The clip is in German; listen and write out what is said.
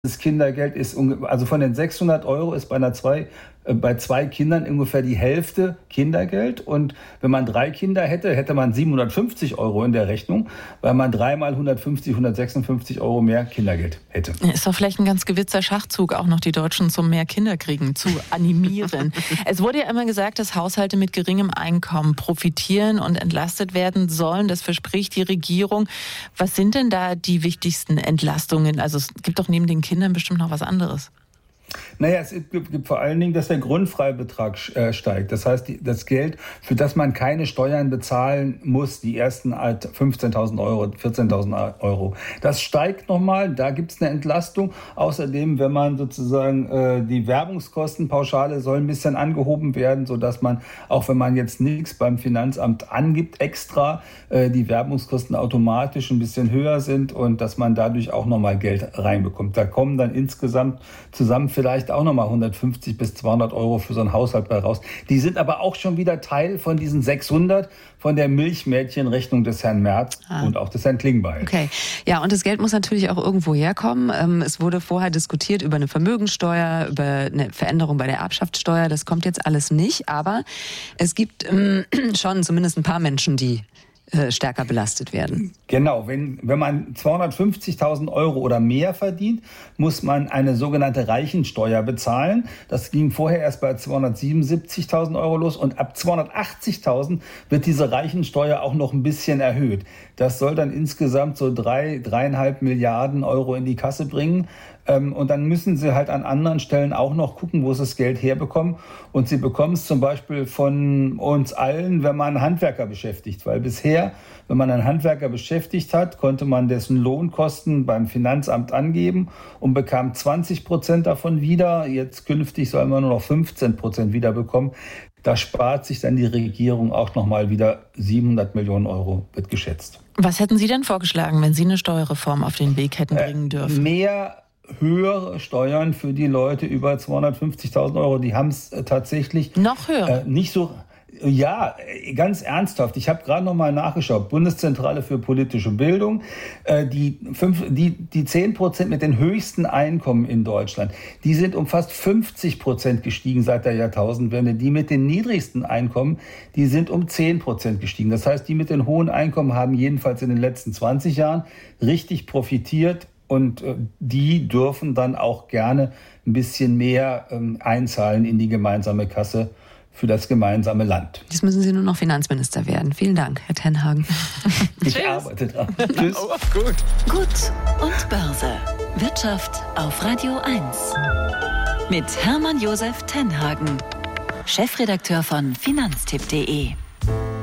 Das Kindergeld ist, also von den 600 Euro ist bei zwei Kindern ungefähr die Hälfte Kindergeld. Und wenn man 3 Kinder hätte, hätte man 750 Euro in der Rechnung, weil man 3 mal 150, 156 Euro mehr Kindergeld hätte. Ist doch vielleicht ein ganz gewitzter Schachzug, auch noch die Deutschen zum mehr Kinderkriegen zu animieren. Es wurde ja immer gesagt, dass Haushalte mit geringem Einkommen profitieren und entlastet werden sollen. Das verspricht die Regierung. Was sind denn da die wichtigsten Entlastungen? Also es gibt doch neben den Kindern bestimmt noch was anderes. Naja, es gibt vor allen Dingen, dass der Grundfreibetrag steigt. Das heißt, das Geld, für das man keine Steuern bezahlen muss, die ersten 15.000 Euro, 14.000 Euro, das steigt nochmal. Da gibt es eine Entlastung. Außerdem, wenn man sozusagen die Werbungskostenpauschale soll ein bisschen angehoben werden, sodass man, auch wenn man jetzt nichts beim Finanzamt angibt, extra die Werbungskosten automatisch ein bisschen höher sind und dass man dadurch auch nochmal Geld reinbekommt. Da kommen dann insgesamt zusammen vielleicht auch nochmal 150 bis 200 Euro für so einen Haushalt bei raus. Die sind aber auch schon wieder Teil von diesen 600 von der Milchmädchenrechnung des Herrn Merz und auch des Herrn Klingbeil. Okay, ja, und das Geld muss natürlich auch irgendwo herkommen. Es wurde vorher diskutiert über eine Vermögensteuer, über eine Veränderung bei der Erbschaftssteuer. Das kommt jetzt alles nicht, aber es gibt schon zumindest ein paar Menschen, die stärker belastet werden. Genau, wenn man 250.000 Euro oder mehr verdient, muss man eine sogenannte Reichensteuer bezahlen. Das ging vorher erst bei 277.000 Euro los und ab 280.000 wird diese Reichensteuer auch noch ein bisschen erhöht. Das soll dann insgesamt so 3,5 Milliarden Euro in die Kasse bringen. Und dann müssen sie halt an anderen Stellen auch noch gucken, wo sie das Geld herbekommen. Und sie bekommen es zum Beispiel von uns allen, wenn man einen Handwerker beschäftigt. Weil bisher, wenn man einen Handwerker beschäftigt hat, konnte man dessen Lohnkosten beim Finanzamt angeben und bekam 20% davon wieder. Jetzt künftig soll man nur noch 15% wiederbekommen. Da spart sich dann die Regierung auch nochmal wieder 700 Millionen Euro, wird geschätzt. Was hätten Sie denn vorgeschlagen, wenn Sie eine Steuerreform auf den Weg hätten bringen dürfen? Höhere Steuern für die Leute über 250.000 Euro. Die haben es tatsächlich noch höher. Nicht so. Ja, ganz ernsthaft. Ich habe gerade noch mal nachgeschaut. Bundeszentrale für politische Bildung. Die 10% mit den höchsten Einkommen in Deutschland, die sind um fast 50% gestiegen seit der Jahrtausendwende. Die mit den niedrigsten Einkommen, die sind um 10% gestiegen. Das heißt, die mit den hohen Einkommen haben jedenfalls in den letzten 20 Jahren richtig profitiert. Und die dürfen dann auch gerne ein bisschen mehr einzahlen in die gemeinsame Kasse für das gemeinsame Land. Jetzt müssen Sie nur noch Finanzminister werden. Vielen Dank, Herr Tenhagen. Ich arbeite dran. Tschüss. Oh, gut. Gut und Börse. Wirtschaft auf Radio 1. Mit Hermann Josef Tenhagen, Chefredakteur von finanztipp.de.